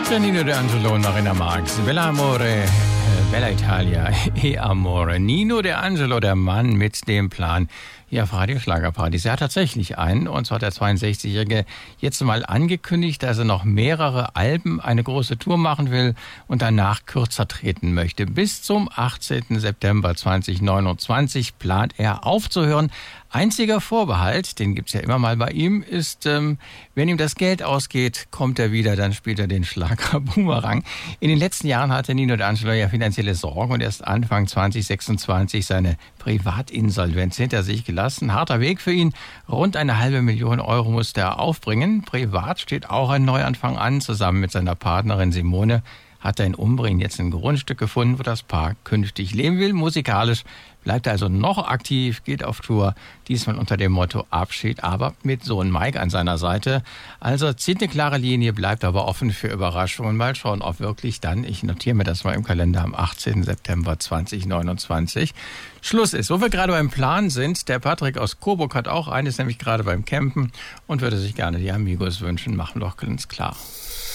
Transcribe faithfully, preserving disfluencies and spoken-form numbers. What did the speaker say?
Nino D'Angelo und Marina Marx. Bella Amore, Bella Italia, e Amore. Nino D'Angelo, der Mann mit dem Plan hier auf Radio Schlagerpartys. Er hat tatsächlich einen, und zwar der zweiundsechzigjährige, jetzt mal angekündigt, dass er noch mehrere Alben, eine große Tour machen will und danach kürzer treten möchte. Bis zum achtzehnten September zweitausendneunundzwanzig plant er aufzuhören. Einziger Vorbehalt, den gibt's ja immer mal bei ihm, ist, ähm, wenn ihm das Geld ausgeht, kommt er wieder, dann spielt er den Schlager Boomerang. In den letzten Jahren hatte Nino D'Angelo ja finanzielle Sorgen und erst Anfang zweitausendsechsundzwanzig seine Privatinsolvenz hinter sich gelassen. Harter Weg für ihn. Rund eine halbe Million Euro musste er aufbringen. Privat steht auch ein Neuanfang an. Zusammen mit seiner Partnerin Simone hat er in Umbrien jetzt ein Grundstück gefunden, wo das Paar künftig leben will. Musikalisch bleibt er also noch aktiv, geht auf Tour, diesmal unter dem Motto Abschied, aber mit Sohn Mike an seiner Seite. Also zieht eine klare Linie, bleibt aber offen für Überraschungen. Mal schauen, ob wirklich dann, ich notiere mir das mal im Kalender, am achtzehnten September zweitausendneunundzwanzig Schluss ist. Wo wir gerade beim Plan sind, der Patrick aus Coburg hat auch eines, nämlich gerade beim Campen, und würde sich gerne die Amigos wünschen, machen doch ganz klar.